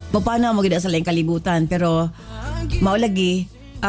Paano mo gid sa laing kalibutan, pero maulagi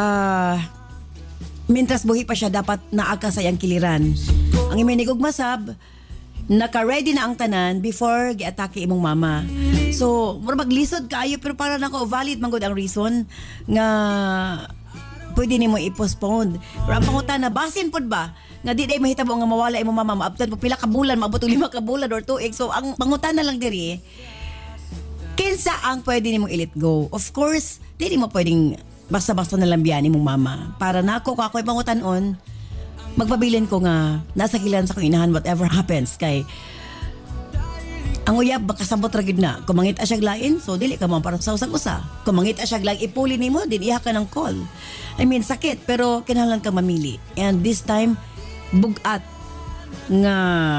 mintras buhi pa siya dapat naaka sa iyang kiliran. Ang iminig og masab, naka-ready na ang tanan before giatake imong mama. So, mura maglisod kaayo pero para nako valid man gud ang reason nga pwede nimo i-postpone. Pero ang pangutana basin pod ba nga di day mahitabo nga mawala imong mama, maabtan po pila ka bulan, maabot og 5 ka bulan or 2 weeks. So, ang pangutana lang diri, kinsa ang pwede nimong i-let go? Of course, di mo pwedeng basta-basta na lang biyanin mong mama. Para nako kakoy pangutanon, magpabilin ko nga nasa kilan sa kong inahan whatever happens. Kay ang uyab makasabot ra gid na. Kung mangita siya lain, so dili ka mo para sa usag-usa. Kung mangita siya lain, ipuli nimo, din iha ka ng call. I mean, sakit, pero kinahanglan ka mamili. And this time, bugat nga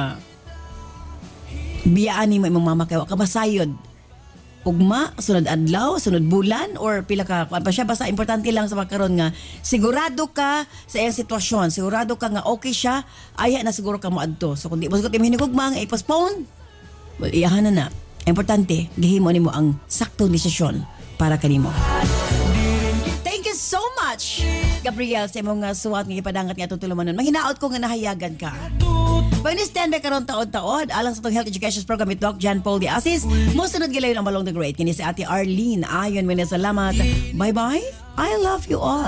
biyaan nimo imong mama kay wa ka masayod. Ugma, sunod adlaw, sunod bulan, or pila ka, pa siya, basta importante lang sa magkaroon nga, sigurado ka sa iyang sitwasyon, sigurado ka nga okay siya, aya na siguro ka mo adto. So kung di mo siguro hinigugma nga i-postpone, well, iyahan na na. Importante, gihimo nimo ang saktong desisyon para kanimo. Thank you so much, Gabriel, sa imong suwat nga ipadangat nga itong tulumanon. Mahinaot ko nga nahayagan ka. Pwede stand by karon taod-taod alang sa itong health education program with Doc John Paul de Asis. Musunod gilayon ang Balong the Great. Kini si Ate Arlene. Ayon mo na salamat. Bye-bye. I love you all.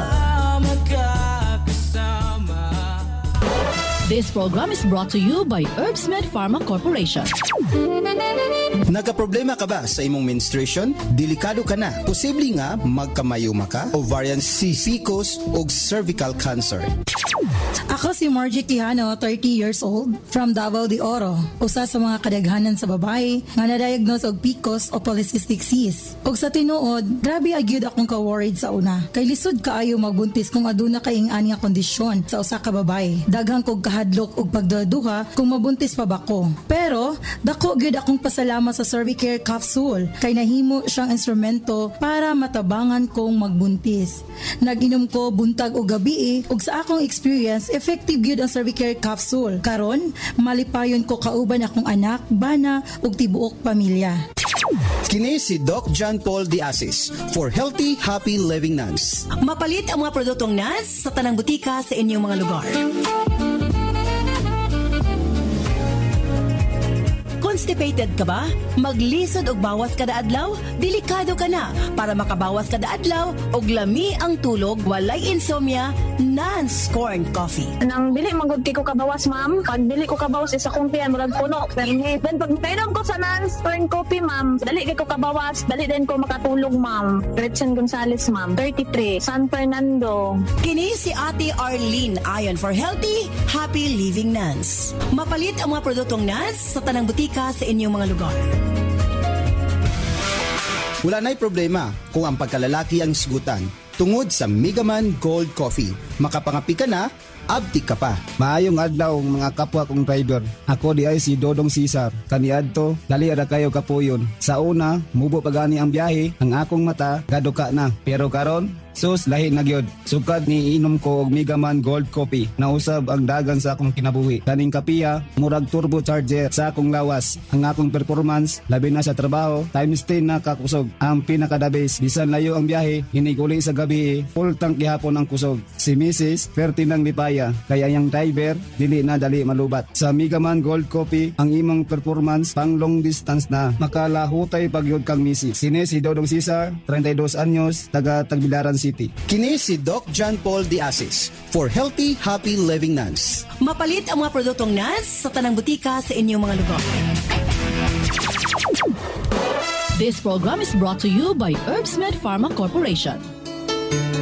This program is brought to you by Herbsmed Pharma Corporation. Nagaproblema ka ba sa imong menstruation? Delikado ka na. Posible nga magkamayuma ka, ovarian cyst, PCOS o cervical cancer. Ako si Margie Quijano, 30 years old, from Davao de Oro. Usa sa mga kadaghanan sa babae nga na-diagnose og PCOS o polycystic cyst. Og sa tinuod, grabe agyud akong ka-worried sa una. Kay lisod kaayo magbuntis kung aduna kay nga kondisyon sa usa ka babae. Daghang kog kahadlok og pagduduha kung mabuntis pa ba ko. Pero dako gyud akong pasalamat sa Cervicare capsule kay nahimo siyang instrumento para matabangan kong magbuntis. Nag-inom ko buntag o gabi ug sa akong experience, effective gyud ang Cervicare capsule. Karon, malipayon ko kauban akong anak, bana ug tibuok pamilya. Kini si Doc John Paul de Asis for Healthy, Happy Living Nuns. Mapalit ang mga produktong NANS sa tanang butika sa inyong mga lugar. Constipated ka ba? Maglisod og bawas kada adlaw? Delikado ka na. Para makabawas kada adlaw og lami ang tulog, walay insomnia, NANS Corn Coffee. Nang dili magud ko kabawas, ma'am. Pag dili ko kabawas isa kong tiyan murag puno. Then pag kainom ko sa NANS Corn Coffee, ma'am, dali kay ko kabawas, dali din ko makatulog, ma'am. Gretchen Gonzalez, ma'am, 33, San Fernando. Kini si Ate Arlene ayon for Healthy, Happy Living NANS. Mapalit ang mga produktong NANS sa tanang butika sa inyong mga lugar. Wala na'y problema kung ang pagkalalaki ang sigutan tungod sa Megaman Gold Coffee. Makapangapi ka na, abdi ka pa. Maayong adlaw mga kapwa kong driver. Ako di ay si Dodong Cesar. Kaniadto, dali ara kayo kapuyon. Sa una, mubo pagani ang biyahe, ang akong mata gaduka na. Pero karon, sus lahi na gyud. Sukad ni inom ko og Megaman Gold Coffee. Nausab ang dagan sa akong kinabuhi. Kaning kapiya, murag turbo charger sa akong lawas. Ang akong performance, labi na sa trabaho, times 10 na kakusog. Ang pinakadabis, bisan layo ang biyahe, hiniguli sa gabi, full tank gihapon ang kusog. Si Mrs. Fertin ng lipaya, kaya yung driver, dili na dali malubat. Sa Megaman Gold Coffee, ang imong performance pang long distance na. Makalahutay pagyod kang Mrs. Sine si Dodong Cesar, 32 anyos, taga Tagbilaran City. Kini si Doc John Paul de Asis for Healthy, Happy Living Nuns. Mapalit ang mga produktong NANS sa tanang butika sa inyong mga lugar. This program is brought to you by Herbsmed Pharma Corporation.